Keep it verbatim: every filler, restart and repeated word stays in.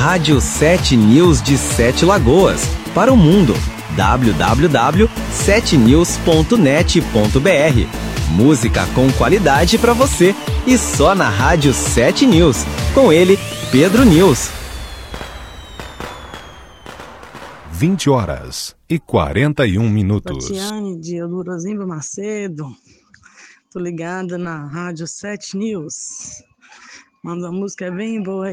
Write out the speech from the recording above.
Rádio sete News de Sete Lagoas, para o mundo. w w w ponto sete news ponto net ponto b r. Música com qualidade para você e só na Rádio sete News. Com ele, Pedro News. vinte horas e quarenta e um minutos. Tatiane de Eudorozimba Macedo. Tô ligada na Rádio sete News. Manda uma música bem boa aí.